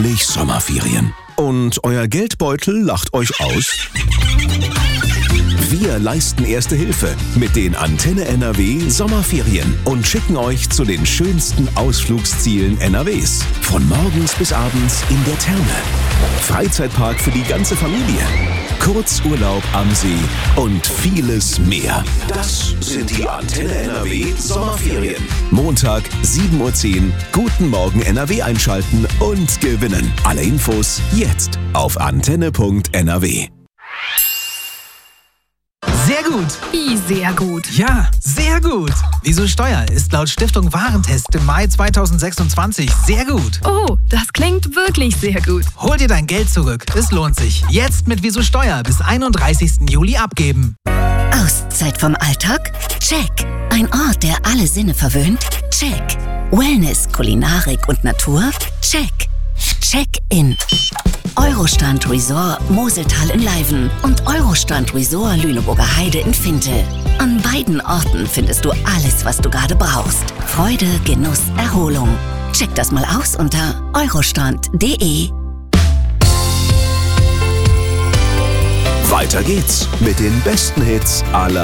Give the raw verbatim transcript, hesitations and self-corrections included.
endlich Sommerferien. Und euer Geldbeutel lacht euch aus? Wir leisten Erste Hilfe mit den Antenne N R W Sommerferien und schicken euch zu den schönsten Ausflugszielen N R Ws. Von morgens bis abends in der Therme. Freizeitpark für die ganze Familie. Kurzurlaub am See und vieles mehr. Das sind die Antenne N R W Sommerferien. Montag, sieben Uhr zehn. Guten Morgen N R W einschalten und gewinnen. Alle Infos jetzt auf antenne punkt n r w. Sehr gut. Wie sehr gut? Ja, sehr gut. Wieso Steuer ist laut Stiftung Warentest im Mai zweitausendsechsundzwanzig sehr gut. Oh, das klingt wirklich sehr gut. Hol dir dein Geld zurück. Es lohnt sich. Jetzt mit Wieso Steuer bis einunddreißigsten Juli abgeben. Auszeit vom Alltag? Check. Ein Ort, der alle Sinne verwöhnt? Check. Wellness, Kulinarik und Natur? Check. Check-in. Eurostrand Resort Moseltal in Leiven und Eurostrand Resort Lüneburger Heide in Finte. An beiden Orten findest du alles, was du gerade brauchst. Freude, Genuss, Erholung. Check das mal aus unter eurostrand punkt de. Weiter geht's mit den besten Hits aller